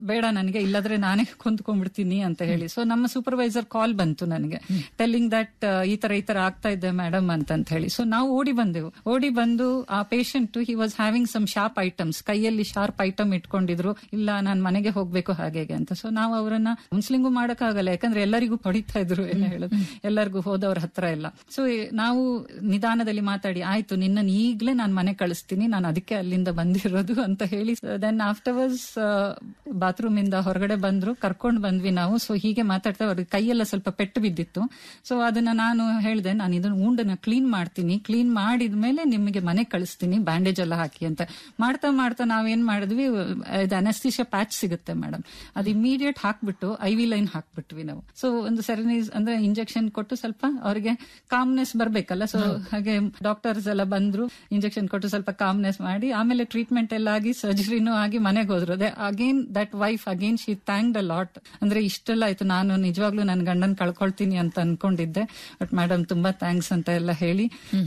ಬೇಡ ನನಗೆ, ಇಲ್ಲದ್ರೆ ನಾನೇ ಕೊಂದ್ಕೊಂಡ್ಬಿಡ್ತೀನಿ ಅಂತ ಹೇಳಿ. ಸೊ ನಮ್ಮ ಸೂಪರ್ವೈಸರ್ ಕಾಲ್ ಬಂತು ನನಗೆ, ಟೆಲ್ಲಿಂಗ್ ದಟ್ ಈ ತರ ಆಗ್ತಾ ಇದೆ ಮೇಡಮ್ ಅಂತ ಹೇಳಿ. ಸೊ ನಾವು ಓಡಿ ಬಂದು ಆ patient he was having some sharp items, ಕೈಯಲ್ಲಿ ಶಾರ್ಪ್ ಐಟಮ್ ಇಟ್ಕೊಂಡಿದ್ರು. ಇಲ್ಲ ನಾನು ಮನೆಗೆ ಹೋಗ್ಬೇಕು ಹಾಗೆ ಅಂತ. ಸೊ ನಾವು ಅವರನ್ನ ಕೌನ್ಸಿಲಿಂಗು ಮಾಡಕ್ಕಾಗಲ್ಲ, ಯಾಕಂದ್ರೆ ಎಲ್ಲರಿಗೂ ಹೊಡಿತಾ ಇದ್ರು, ಏನು ಹೇಳೋದು, ಎಲ್ಲರಿಗೂ ಹೋದವ್ರ ಹತ್ರ ಎಲ್ಲ. ಸೊ ನಾವು ನಿಧಾನದಲ್ಲಿ ಮಾತಾಡಿ, ಆಯ್ತು ನಿನ್ನ ಈಗ್ಲೇ ನಾನು ಮನೆ ಕಳಿಸ್ತೀನಿ, ನಾನು ಅದಕ್ಕೆ ಅಲ್ಲಿಂದ ಬಂದಿರೋದು ಅಂತ ಹೇಳಿ. ದೆನ್ ಆಫ್ಟರ್ವರ್ಸ್ ಬಾತ್ರೂಮ್ ಇಂದ ಹೊರಗಡೆ ಬಂದ್ರು, ಕರ್ಕೊಂಡ್ ಬಂದ್ವಿ ನಾವು. ಸೊ ಹೀಗೆ ಮಾತಾಡ್ತಾ ಅವ್ರಿಗೆ ಕೈಯೆಲ್ಲ ಸ್ವಲ್ಪ ಪೆಟ್ಟು ಬಿದ್ದಿತ್ತು. ಸೊ ಅದನ್ನ ನಾನು ಹೇಳಿದೆ, ನಾನು ಇದನ್ನ ಉಂಡನ್ನ ಕ್ಲೀನ್ ಮಾಡ್ತೀನಿ, ಕ್ಲೀನ್ ಮಾಡಿದ್ಮೇಲೆ ನಿಮಗೆ ಮನೆ ಕಳಿಸ್ತೀನಿ ಬ್ಯಾಂಡೇಜ್ ಎಲ್ಲ ಹಾಕಿ ಅಂತ. ಮಾಡ್ತಾ ನಾವೇನ್ ಮಾಡಿದ್ವಿ, ಇದು ಅನೆಸ್ಥಿಷಿಯಾ ಪ್ಯಾಚ್ ಸಿಗುತ್ತೆ ಮೇಡಮ್, ಅದು ಇಮಿಡಿಯೇಟ್ ಹಾಕ್ಬಿಟ್ಟು IV ಲೈನ್ ಹಾಕ್ಬಿಟ್ವಿ ನಾವು. ಸೊ ಒಂದು ಸೆರನೀಸ್ ಅಂದ್ರೆ ಇಂಜೆಕ್ಷನ್ ಕೊಟ್ಟು ಸ್ವಲ್ಪ ಅವ್ರಿಗೆ ಕಾಮ್ನೆಸ್ ಬರ್ಬೇಕಲ್ಲ. ಸೊ ಹಾಗೆ ಡಾಕ್ಟರ್ಸ್ ಎಲ್ಲ ಬಂದ್ರು, ಇಂಜೆಕ್ಷನ್ ಕೊಟ್ಟು ಸ್ವಲ್ಪ ಕಾಮ್ನೆಸ್ ಮಾಡಿ, ಆಮೇಲೆ ಟ್ರೀಟ್ಮೆಂಟ್ ಎಲ್ಲ ಆಗಿ ಸರ್ಜರಿನೂ ಆಗಿ ಮನೆಗೆ ಹೋದ್ರು. Again that wife again she ಥ್ಯಾಂಕ್ಡ್ a lot. ಅಂದ್ರೆ ಇಷ್ಟೆಲ್ಲ ಆಯ್ತು, ನಾನು ನಿಜವಾಗ್ಲೂ ನನ್ನ ಗಂಡನ್ ಕಳ್ಕೊಳ್ತೀನಿ ಅಂತ ಅನ್ಕೊಂಡಿದ್ದೆ, ಬಟ್ ಮೇಡಮ್ ತುಂಬಾ ಥ್ಯಾಂಕ್ಸ್ ಅಂತ ಎಲ್ಲ ಹೇಳಿ.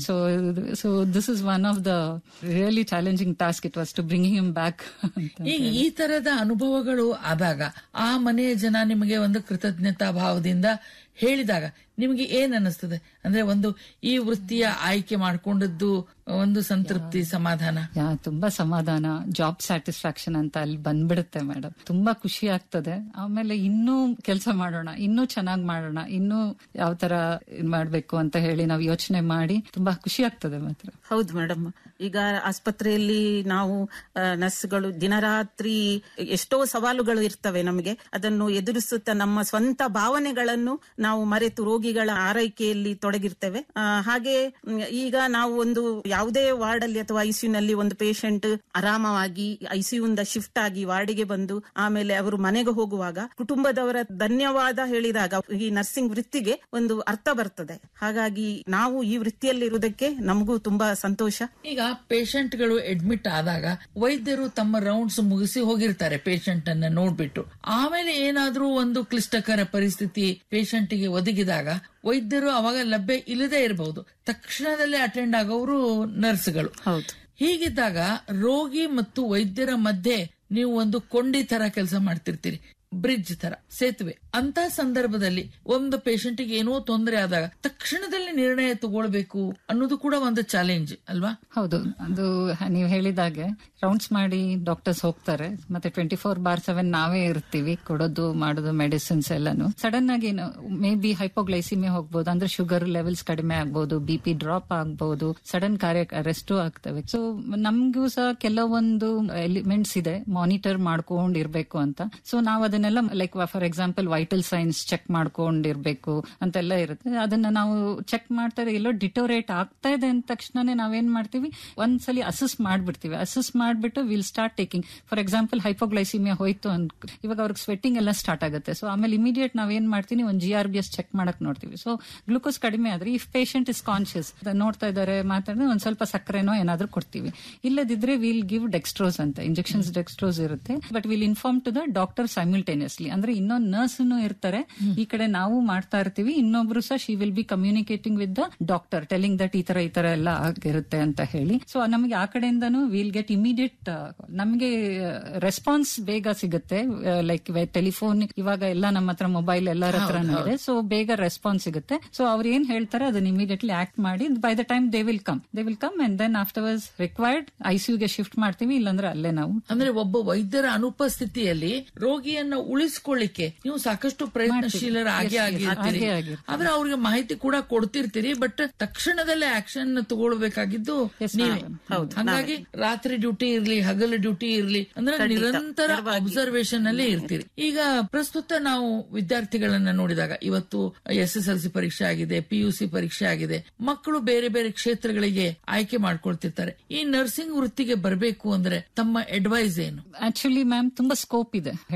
So this is one of the really challenging task it was to bring him back. ಈಗ ಈ ತರದ ಅನುಭವಗಳು ಆದಾಗ ಆ ಮನೆಯ ಜನ ನಿಮಗೆ ಒಂದು ಕೃತಜ್ಞತಾ ಭಾವದಿಂದ ಹೇಳಿದಾಗ ನಿಮಗೆ ಏನ್ ಅನಿಸ್ತದೆ? ಅಂದ್ರೆ ಒಂದು ಈ ವೃತ್ತಿಯ ಆಯ್ಕೆ ಮಾಡ್ಕೊಂಡದ್ದು ಒಂದು ಸಂತೃಪ್ತಿ, ಸಮಾಧಾನ? ತುಂಬಾ ಸಮಾಧಾನ, ಜಾಬ್ ಸ್ಯಾಟಿಸ್ಫ್ಯಾಕ್ಷನ್ ಅಂತ ಅಲ್ಲಿ ಬಂದ್ಬಿಡುತ್ತೆ ಮೇಡಮ್. ತುಂಬಾ ಖುಷಿ ಆಗ್ತದೆ. ಆಮೇಲೆ ಇನ್ನೂ ಕೆಲಸ ಮಾಡೋಣ, ಇನ್ನೂ ಚೆನ್ನಾಗಿ ಮಾಡೋಣ, ಇನ್ನೂ ಯಾವ ತರ ಮಾಡ್ಬೇಕು ಅಂತ ಹೇಳಿ ನಾವು ಯೋಚನೆ ಮಾಡಿ ತುಂಬಾ ಖುಷಿ ಆಗ್ತದೆ ಮಾತ್ರ. ಹೌದು ಮೇಡಮ್. ಈಗ ಆಸ್ಪತ್ರೆಯಲ್ಲಿ ನಾವು ನರ್ಸ್ಗಳು ದಿನರಾತ್ರಿ ಎಷ್ಟೋ ಸವಾಲುಗಳು ಇರ್ತವೆ ನಮಗೆ. ಅದನ್ನು ಎದುರಿಸುತ್ತಾ ನಮ್ಮ ಸ್ವಂತ ಭಾವನೆಗಳನ್ನು ನಾವು ಮರೆತು ರೋಗಿಗಳ ಆರೈಕೆಯಲ್ಲಿ ತೊಡಗಿರ್ತೇವೆ. ಹಾಗೆ ಈಗ ನಾವು ಒಂದು ಯಾವುದೇ ವಾರ್ಡ್ ಅಲ್ಲಿ ಅಥವಾ ಐಸಿಯುನಲ್ಲಿ ಒಂದು ಪೇಷಂಟ್ ಆರಾಮವಾಗಿ ಐಸಿಯುಂದ ಶಿಫ್ಟ್ ಆಗಿ ವಾರ್ಡಿಗೆ ಬಂದು ಆಮೇಲೆ ಅವರು ಮನೆಗೆ ಹೋಗುವಾಗ ಕುಟುಂಬದವರ ಧನ್ಯವಾದ ಹೇಳಿದಾಗ ಈ ನರ್ಸಿಂಗ್ ವೃತ್ತಿಗೆ ಒಂದು ಅರ್ಥ ಬರ್ತದೆ. ಹಾಗಾಗಿ ನಾವು ಈ ವೃತ್ತಿಯಲ್ಲಿರುವುದಕ್ಕೆ ನಮಗೂ ತುಂಬಾ ಸಂತೋಷ. ಈಗ ಪೇಷಂಟ್ ಗಳು ಅಡ್ಮಿಟ್ ಆದಾಗ ವೈದ್ಯರು ತಮ್ಮ ರೌಂಡ್ಸ್ ಮುಗಿಸಿ ಹೋಗಿರ್ತಾರೆ ಪೇಷಂಟ್ ಅನ್ನ ನೋಡ್ಬಿಟ್ಟು. ಆಮೇಲೆ ಏನಾದ್ರೂ ಒಂದು ಕ್ಲಿಷ್ಟಕರ ಪರಿಸ್ಥಿತಿ ಪೇಷಂಟ್ ಗೆ ಒದಗಿದಾಗ ವೈದ್ಯರು ಅವಾಗ ಲಭ್ಯ ಇಲ್ಲದೆ ಇರಬಹುದು, ತಕ್ಷಣದಲ್ಲೇ ಅಟೆಂಡ್ ಆಗೋರು ನರ್ಸ್ಗಳು. ಹೀಗಿದ್ದಾಗ ರೋಗಿ ಮತ್ತು ವೈದ್ಯರ ಮಧ್ಯೆ ನೀವು ಒಂದು ಕೊಂಡಿ ತರ ಕೆಲಸ ಮಾಡ್ತಿರ್ತೀರಿ, ಬ್ರಿಡ್ಜ್ ತರ, ಸೇತುವೆ. ಅಂತ ಸಂದರ್ಭದಲ್ಲಿ ಒಂದು ಪೇಷಂಟ್ ಗೆ ಏನೋ ತೊಂದರೆ ಆದಾಗ ತಕ್ಷಣದಲ್ಲಿ ನಿರ್ಣಯ ತಗೊಳ್ಬೇಕು ಅನ್ನೋದು ಕೂಡ ಒಂದು ಚಾಲೆಂಜ್ ಅಲ್ವಾ? ಹೌದು, ಅದು ನೀವು ಹೇಳಿದಾಗೆ ರೌಂಡ್ಸ್ ಮಾಡಿ ಡಾಕ್ಟರ್ಸ್ ಹೋಗ್ತಾರೆ, ಮತ್ತೆ 24/7 ನಾವೇ ಇರ್ತೀವಿ, ಕೊಡೋದು ಮಾಡೋದು ಮೆಡಿಸಿನ್ಸ್ ಎಲ್ಲಾನು. ಸಡನ್ ಆಗಿ ಮೇ ಬಿ ಹೈಪೋಗ್ಲೈಸಿಮಿಯಾ ಹೋಗ್ಬೋದು, ಅಂದ್ರೆ ಶುಗರ್ ಲೆವೆಲ್ಸ್ ಕಡಿಮೆ ಆಗ್ಬಹುದು, BP ಡ್ರಾಪ್ ಆಗ್ಬಹುದು, ಸಡನ್ ಕಾರ್ಡಿಯಾಕ್ ಅರೆಸ್ಟ್ ಆಗ್ತವೆ. ಸೊ ನಮ್ಗೂ ಸಹ ಕೆಲವೊಂದು ಎಲಿಮೆಂಟ್ಸ್ ಇದೆ ಮಾನಿಟರ್ ಮಾಡ್ಕೊಂಡಿರ್ಬೇಕು ಅಂತ. ಸೊ ನಾವು ಅದನ್ನೆಲ್ಲ like for example vital science check ಮಾಡ್ಕೊಂಡಿರ್ಬೇಕು ಅಂತೆಲ್ಲ ಇರುತ್ತೆ. ಅದನ್ನ ನಾವು ಚೆಕ್ ಮಾಡ್ತಾರೆ, ಎಲ್ಲೋ ಡಿಟೋರೇಟ್ ಆಗ್ತಾ ಇದೆ ಅಂದ ತಕ್ಷಣನೇ ನಾವೇನ್ ಮಾಡ್ತೀವಿ, ಒಂದ್ಸಲಿ ಅಸೆಸ್ ಮಾಡ್ಬಿಡ್ತೀವಿ. ಅಸೆಸ್ ಮಾಡ್ಬಿಟ್ಟು will start taking. For example hypoglycaemia ಹೋಯ್ತು ಇವಾಗ ಅವ್ರಿಗೆ ಸ್ವೆಟ್ಟಿಂಗ್ ಎಲ್ಲ ಸ್ಟಾರ್ಟ್ ಆಗುತ್ತೆ. ಸೊ ಆಮೇಲೆ ಇಮಿಡಿಯೇಟ್ ನಾವೇನ್ ಮಾಡ್ತೀವಿ, ಒಂದು GRBS ಚೆಕ್ ಮಾಡಕ್ ನೋಡ್ತೀವಿ. ಸೊ ಗ್ಲೂಕೋಸ್ ಕಡಿಮೆ ಆದ್ರೆ ಇಫ್ ಪೇಷಂಟ್ ಇಸ್ ಕಾನ್ಶಿಯಸ್, ನೋಡ್ತಾ ಇದಾರೆ ಮಾತಾಡಿದ್ರೆ ಒಂದ್ ಸ್ವಲ್ಪ ಸಕ್ಕರೆನೋ ಏನಾದ್ರೂ ಕೊಡ್ತೀವಿ. ಇಲ್ಲದಿದ್ರೆ ವಿಲ್ ಗಿವ್ ಡೆಕ್ಸ್ಟ್ರೋಸ್ ಅಂತ, ಇಂಜೆಕ್ಷನ್ಸ್ ಡೆಕ್ಸ್ಟ್ರೋಸ್ ಇರುತ್ತೆ. But will inform to the doctor simultaneously. ಅಂದ್ರೆ ಇನ್ನೊಂದು ನರ್ಸ್ ಇರ್ತಾರೆ, ಈ ಕಡೆ ನಾವು ಮಾಡ್ತಾ ಇರ್ತೀವಿ, ಇನ್ನೊಬ್ರು ಸಹ she will be communicating with the doctor, telling that ಈ ತರ ಎಲ್ಲ ಆಗಿರುತ್ತೆ ಅಂತ ಹೇಳಿ. ಸೊ ನಮಗೆ ಆ ಕಡೆಯಿಂದನೂ ವಿಲ್ ಗೆಟ್ ಇಮಿಡಿಯೇಟ್, ನಮಗೆ ರೆಸ್ಪಾನ್ಸ್ ಬೇಗ ಸಿಗುತ್ತೆ. ಲೈಕ್ ಟೆಲಿಫೋನ್ ಇವಾಗ ಎಲ್ಲ ನಮ್ಮ ಹತ್ರ ಮೊಬೈಲ್ ಎಲ್ಲರ ಹತ್ರ ಇದೆ, ಸೊ ಬೇಗ ರೆಸ್ಪಾನ್ಸ್ ಸಿಗುತ್ತೆ. ಸೊ ಅವ್ರು ಏನ್ ಹೇಳ್ತಾರೆ ಅದನ್ನ ಇಮಿಡಿಯೇಟ್ಲಿ ಆಕ್ಟ್ ಮಾಡಿ by the time they will come and then afterwards required ICUಗೆ shift ಮಾಡ್ತೀವಿ, ಇಲ್ಲಾಂದ್ರೆ ಅಲ್ಲೇ ನಾವು. ಅಂದ್ರೆ ಒಬ್ಬ ವೈದ್ಯರ ಅನುಪಸ್ಥಿತಿಯಲ್ಲಿ ರೋಗಿಯನ್ನ ಉಳಿಸ್ಕೊಳ್ಳಿಕ್ಕೆ ನೀವು ಸಾಕಷ್ಟು ಪ್ರಯತ್ನಶೀಲರಾಗಿ ಆಗಿರ್ತೀರಿ. ಆದ್ರೆ ಅವ್ರಿಗೆ ಮಾಹಿತಿ ಕೂಡ ಕೊಡ್ತಿರ್ತೀರಿ, ಬಟ್ ತಕ್ಷಣದಲ್ಲೇ ಆಕ್ಷನ್ ತಗೊಳ್ಬೇಕಾಗಿದ್ದು ನೀವೇ. ಹಾಗಾಗಿ ರಾತ್ರಿ ಡ್ಯೂಟಿ ಇರ್ಲಿ, ಹಗಲು ಡ್ಯೂಟಿ ಇರ್ಲಿ, ಅಂದ್ರೆ ನಿರಂತರ ಅಬ್ಸರ್ವೇಷನ್ ಅಲ್ಲೇ ಇರ್ತೀರಿ. ಈಗ ಪ್ರಸ್ತುತ ನಾವು ವಿದ್ಯಾರ್ಥಿಗಳನ್ನ ನೋಡಿದಾಗ ಇವತ್ತು SSLC ಪರೀಕ್ಷೆ ಆಗಿದೆ, PUC ಪರೀಕ್ಷೆ ಆಗಿದೆ, ಮಕ್ಕಳು ಬೇರೆ ಬೇರೆ ಕ್ಷೇತ್ರಗಳಿಗೆ ಆಯ್ಕೆ ಮಾಡ್ಕೊಳ್ತಿರ್ತಾರೆ. ಈ ನರ್ಸಿಂಗ್ ವೃತ್ತಿಗೆ ಬರಬೇಕು ಅಂದ್ರೆ ತಮ್ಮ ಅಡ್ವೈಸ್ ಏನು? ಆಕ್ಚುಲಿ ಮ್ಯಾಮ್ ತುಂಬಾ ಸ್ಕೋಪ್ ಇದೆ ಹೇಳಕ್ ಹೋದ್ರೆ.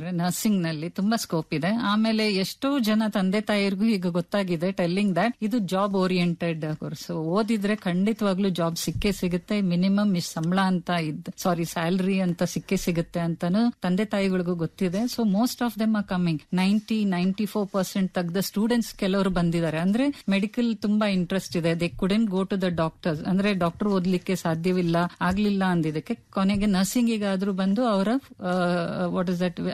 ಇದ್ದಾರೆ ನರ್ಸಿಂಗ್ ನಲ್ಲಿ ತುಂಬಾ ಸ್ಕೋಪ್ ಇದೆ. ಆಮೇಲೆ ಎಷ್ಟೋ ಜನ ತಂದೆ ತಾಯಿರ್ಗೂ ಈಗ ಗೊತ್ತಾಗಿದೆ ಟೆಲ್ಲಿಂಗ್ ದಟ್ ಇದು ಜಾಬ್ ಓರಿಯೆಂಟೆಡ್ ಕೋರ್ಸ್. ಓದಿದ್ರೆ ಖಂಡಿತವಾಗ್ಲೂ ಜಾಬ್ ಸಿಕ್ಕೇ ಸಿಗುತ್ತೆ, ಮಿನಿಮಮ್ ಇಷ್ಟು ಸಂಬಳ ಅಂತ ಸ್ಯಾಲರಿ ಅಂತ ಸಿಕ್ಕೇ ಸಿಗುತ್ತೆ ಅಂತಾನು ತಂದೆ ತಾಯಿಗಳಿಗೂ ಗೊತ್ತಿದೆ. So most of them are coming. 94% ತೆಗ್ದ students ಕೆಲವರು ಬಂದಿದ್ದಾರೆ. ಅಂದ್ರೆ ಮೆಡಿಕಲ್ ತುಂಬಾ ಇಂಟ್ರೆಸ್ಟ್ ಇದೆ. They couldn't go to the doctors, ಅಂದ್ರೆ ಡಾಕ್ಟರ್ ಓದ್ಲಿಕ್ಕೆ ಸಾಧ್ಯವಿಲ್ಲ ಆಗ್ಲಿಲ್ಲ ಅಂದಿದ್ದಕ್ಕೆ ಕೊನೆಗೆ ನರ್ಸಿಂಗ್ ಗಾದ್ರೂ ಬಂದು ಅವರ ವಾಟ್ ಇಸ್ ದಟ್